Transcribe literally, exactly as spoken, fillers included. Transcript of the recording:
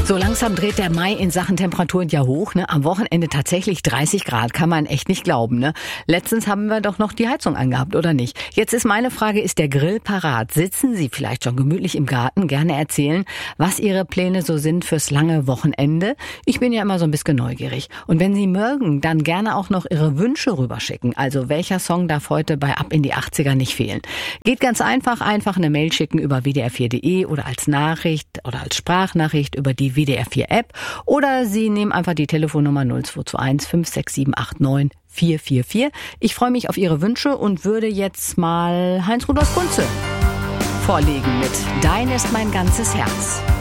So langsam dreht der Mai in Sachen Temperaturen ja hoch, ne? Am Wochenende tatsächlich dreißig Grad, kann man echt nicht glauben, ne? Letztens haben wir doch noch die Heizung angehabt, oder nicht? Jetzt ist meine Frage, ist der Grill parat? Sitzen Sie vielleicht schon gemütlich im Garten? Gerne erzählen, was Ihre Pläne so sind fürs lange Wochenende. Ich bin ja immer so ein bisschen neugierig. Und wenn Sie mögen, dann gerne auch noch Ihre Wünsche rüberschicken. Also welcher Song darf heute bei Ab in die achtziger nicht fehlen? Geht ganz einfach, einfach eine Mail schicken über w d r vier punkt d e oder als Nachricht oder als Sprachnachricht über die W D R vier App oder Sie nehmen einfach die Telefonnummer null zwei zwei eins fünf sechs sieben acht neun vier vier vier. Ich freue mich auf Ihre Wünsche und würde jetzt mal Heinz Rudolf Kunze vorlegen mit Dein ist mein ganzes Herz.